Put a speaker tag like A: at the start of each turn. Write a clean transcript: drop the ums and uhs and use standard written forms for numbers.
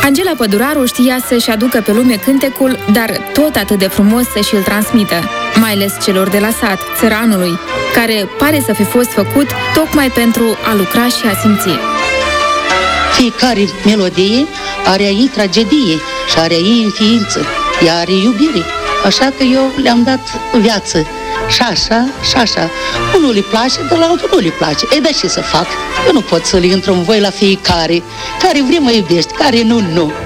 A: Angela Păduraru știa să-și aducă pe lume cântecul, dar tot atât de frumos să și-l transmită, mai ales celor de la sat, țăranului, care pare să fi fost făcut tocmai pentru a lucra și a simți.
B: Fiecare melodie are a ei tragedie și are a ei înființă, ea are iubire, așa că eu le-am dat viață. Și așa, și așa. Unul îi place, de la altul nu îi place. Ei, dar ce să fac? Eu nu pot să le intru în voi la fiecare. Care vrei mă iubești, care nu.